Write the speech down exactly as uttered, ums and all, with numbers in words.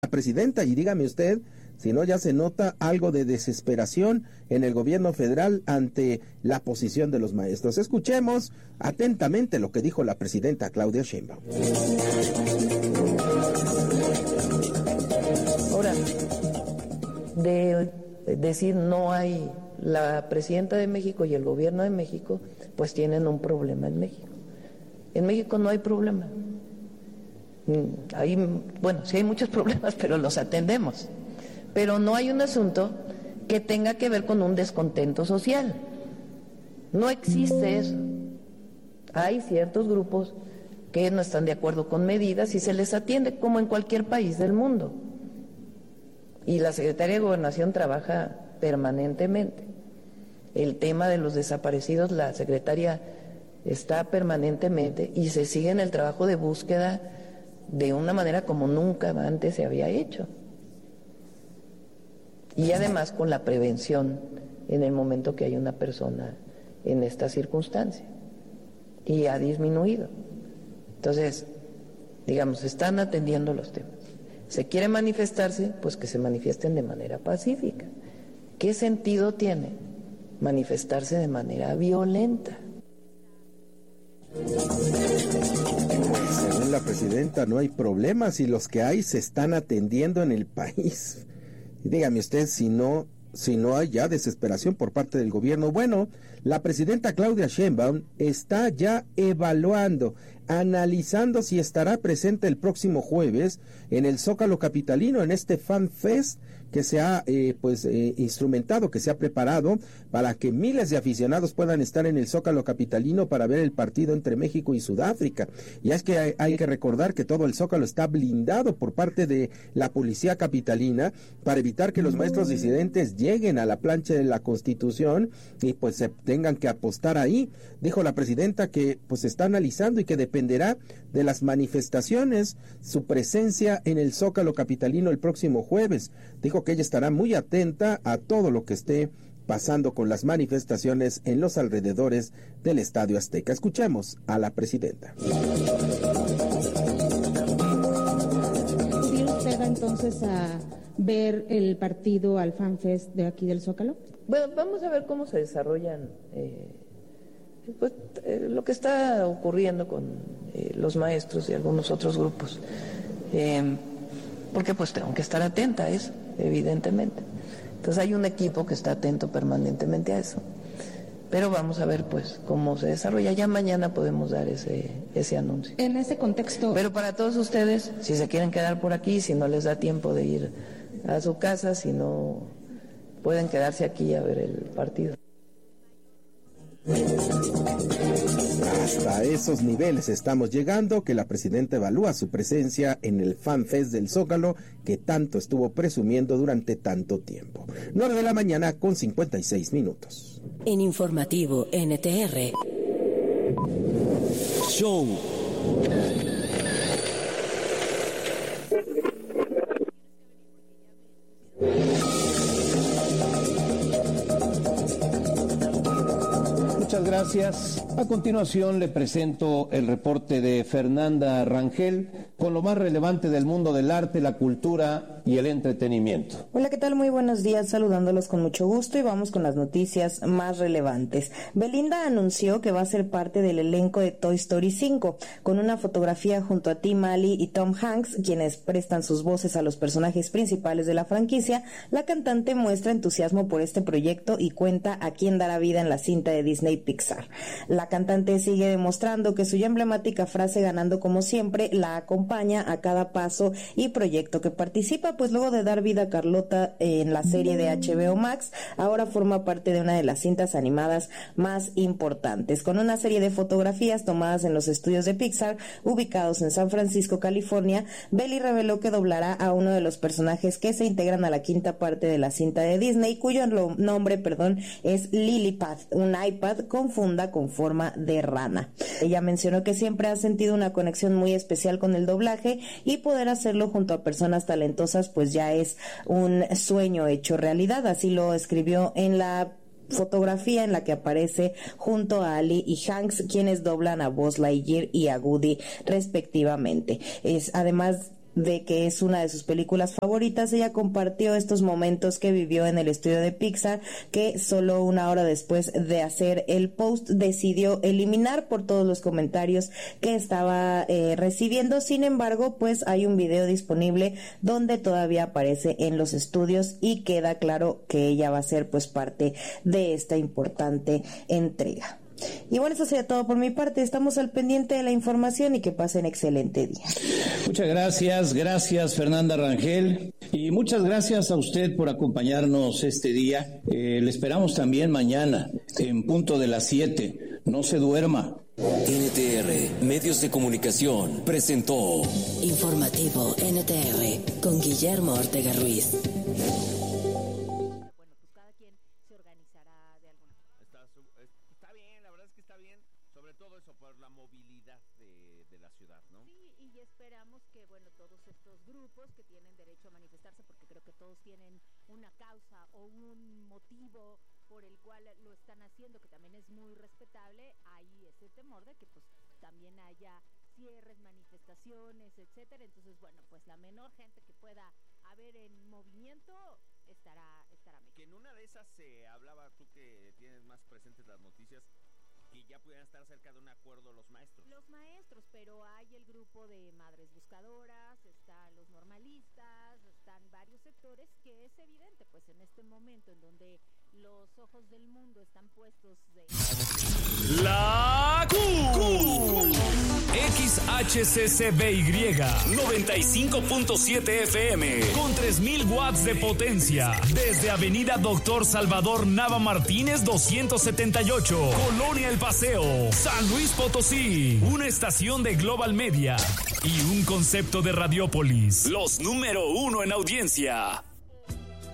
la presidenta, y dígame usted si no ya se nota algo de desesperación en el gobierno federal ante la posición de los maestros. Escuchemos atentamente lo que dijo la presidenta Claudia Sheinbaum. Ahora, de decir no hay, la presidenta de México y el gobierno de México pues tienen un problema en México. En México no hay problema. Hay, bueno, sí hay muchos problemas, pero los atendemos. Pero no hay un asunto que tenga que ver con un descontento social. No existe eso. Hay ciertos grupos que no están de acuerdo con medidas y se les atiende como en cualquier país del mundo. Y la Secretaría de Gobernación trabaja permanentemente. El tema de los desaparecidos, la secretaria está permanentemente y se sigue en el trabajo de búsqueda de una manera como nunca antes se había hecho. Y además con la prevención en el momento que hay una persona en esta circunstancia. Y ha disminuido. Entonces, digamos, están atendiendo los temas. ¿Se quiere manifestarse? Pues que se manifiesten de manera pacífica. ¿Qué sentido tiene manifestarse de manera violenta? Según la presidenta, no hay problemas y los que hay se están atendiendo en el país. Y dígame usted si no, si no hay ya desesperación por parte del gobierno. Bueno, la presidenta Claudia Sheinbaum está ya evaluando, analizando si estará presente el próximo jueves en el Zócalo capitalino, en este Fan Fest que se ha eh, pues eh, instrumentado, que se ha preparado para que miles de aficionados puedan estar en el Zócalo capitalino para ver el partido entre México y Sudáfrica. Y es que hay, hay que recordar que todo el Zócalo está blindado por parte de la policía capitalina para evitar que los maestros disidentes lleguen a la plancha de la Constitución y pues se tengan que apostar ahí. Dijo la presidenta que pues está analizando y que dependerá de las manifestaciones su presencia en el Zócalo capitalino el próximo jueves. Dijo que ella estará muy atenta a todo lo que esté pasando con las manifestaciones en los alrededores del Estadio Azteca. Escuchemos a la presidenta. ¿Iría usted entonces a ver el partido al FanFest de aquí del Zócalo? Bueno, vamos a ver cómo se desarrollan eh, pues, eh, lo que está ocurriendo con eh, los maestros y algunos otros grupos. Eh, porque pues tengo que estar atenta a eso, evidentemente. Entonces hay un equipo que está atento permanentemente a eso. Pero vamos a ver pues cómo se desarrolla. Ya mañana podemos dar ese, ese anuncio. En ese contexto... Pero para todos ustedes, si se quieren quedar por aquí, si no les da tiempo de ir a su casa, si no pueden quedarse aquí a ver el partido. Hasta esos niveles estamos llegando, que la presidenta evalúa su presencia en el Fan Fest del Zócalo que tanto estuvo presumiendo durante tanto tiempo. nueve de la mañana con cincuenta y seis minutos. En Informativo N T R. Show. Muchas gracias. A continuación le presento el reporte de Fernanda Rangel con lo más relevante del mundo del arte, la cultura y el entretenimiento. Hola, ¿qué tal? Muy buenos días, saludándolos con mucho gusto y vamos con las noticias más relevantes. Belinda anunció que va a ser parte del elenco de Toy Story cinco, con una fotografía junto a Tim Allen y Tom Hanks, quienes prestan sus voces a los personajes principales de la franquicia. La cantante muestra entusiasmo por este proyecto y cuenta a quién dará vida en la cinta de Disney Pixar. La cantante sigue demostrando que su ya emblemática frase "ganando como siempre" la acompaña a cada paso y proyecto que participa, pues luego de dar vida a Carlota en la serie de H B O Max, ahora forma parte de una de las cintas animadas más importantes. Con una serie de fotografías tomadas en los estudios de Pixar, ubicados en San Francisco, California, Belly reveló que doblará a uno de los personajes que se integran a la quinta parte de la cinta de Disney, cuyo nombre, perdón, es Lillipad, un iPad con funda con forma de rana. Ella mencionó que siempre ha sentido una conexión muy especial con el doblaje y poder hacerlo junto a personas talentosas pues ya es un sueño hecho realidad. Así lo escribió en la fotografía en la que aparece junto a Ali y Hanks, quienes doblan a Buzz Lightyear y a Woody respectivamente. Es además de que es una de sus películas favoritas, ella compartió estos momentos que vivió en el estudio de Pixar, que solo una hora después de hacer el post decidió eliminar por todos los comentarios que estaba eh, recibiendo. Sin embargo, pues hay un video disponible donde todavía aparece en los estudios y queda claro que ella va a ser pues parte de esta importante entrega. Y bueno, eso sería todo por mi parte. Estamos al pendiente de la información y que pasen excelente día. Muchas gracias, gracias Fernanda Rangel, y muchas gracias a usted por acompañarnos este día. Eh, le esperamos también mañana en punto de las siete. No se duerma. N T R, Medios de Comunicación, presentó Informativo N T R con Guillermo Ortega Ruiz. Etcétera. Entonces, bueno, pues la menor gente que pueda haber en movimiento estará estará mejor. Que en una de esas se eh, hablaba, tú que tienes más presentes las noticias, que ya pudieran estar cerca de un acuerdo los maestros. Los maestros, pero hay el grupo de madres buscadoras, están los normalistas, están varios sectores que es evidente, pues en este momento en donde los ojos del mundo están puestos de... La Q. Q. X H C C B Y noventa y cinco punto siete F M con tres mil watts de potencia desde Avenida Doctor Salvador Nava Martínez doscientos setenta y ocho, Colonia El Paseo, San Luis Potosí. Una estación de Global Media y un concepto de Radiópolis. Los número uno en audiencia.